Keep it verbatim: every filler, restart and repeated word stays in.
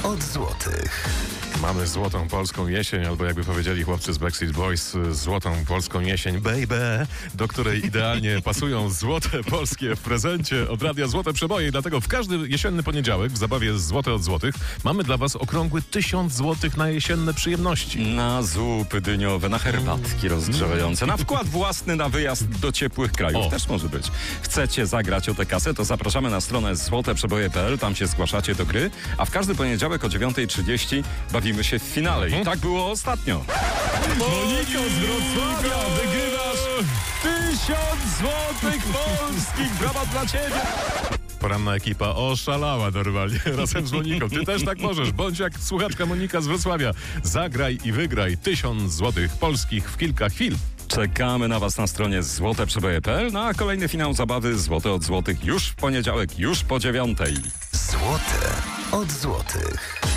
od złotych. Mamy złotą polską jesień, albo jakby powiedzieli chłopcy z Backstreet Boys, złotą polską jesień, baby, do której idealnie pasują złote polskie w prezencie od Radia Złote Przeboje. I dlatego w każdy jesienny poniedziałek w zabawie Złote od Złotych mamy dla was okrągły tysiąc złotych na jesienne przyjemności. Na zupy dyniowe, na herbatki rozgrzewające, na wkład własny na wyjazd do ciepłych krajów. O. Też może być. Chcecie zagrać o tę kasę, to zapraszamy na stronę złote przeboje kropka p l. Tam się zgłaszacie do gry, a w każdy poniedziałek o dziewiąta trzydzieści bawimy się w finale. I tak było ostatnio. Monika z Wrocławia, wygrywasz tysiąc złotych polskich. Brawa dla ciebie. Poranna ekipa oszalała normalnie razem z Moniką. Ty też tak możesz. Bądź jak słuchaczka Monika z Wrocławia. Zagraj i wygraj tysiąc złotych polskich w kilka chwil. Czekamy na was na stronie złote przeboje kropka p l. No a kolejny finał zabawy Złote od Złotych już w poniedziałek, już po dziewiątej. Złote od złotych.